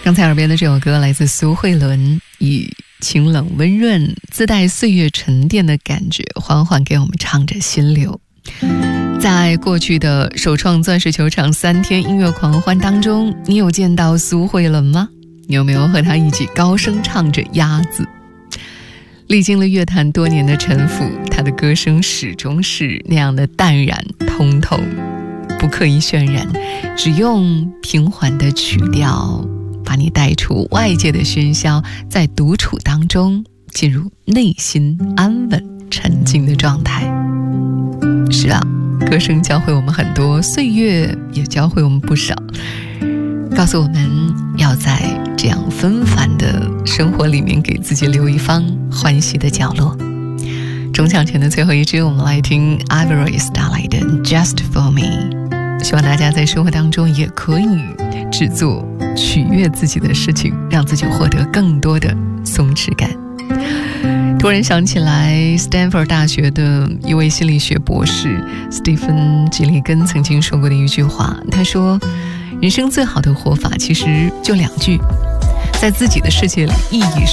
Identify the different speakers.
Speaker 1: 刚才耳边的这首歌来自苏慧伦，以清冷温润自带岁月沉淀的感觉缓缓给我们唱着心流。在过去的首创钻石球场3天音乐狂欢当中，你有见到苏慧伦吗？你有没有和她一起高声唱着鸭子？历经了乐坛多年的沉浮，她的歌声始终是那样的淡然通透，不刻意渲染，只用平缓的曲调把你带出外界的喧嚣，在独处当中进入内心安稳沉静的状态。是啊，歌声教会我们很多，岁月也教会我们不少，告诉我们要在这样纷繁的生活里面给自己留一方欢喜的角落。中场前的最后一支，我们来听 Ivory Starlight 的 Just For Me。 希望大家在生活当中也可以只做取悦自己的事情，让自己获得更多的松弛感。突然想起来斯坦福大学的一位心理学博士斯蒂芬·吉利根曾经说过的一句话，他说人生最好的活法其实就2句，在自己的世界里熠熠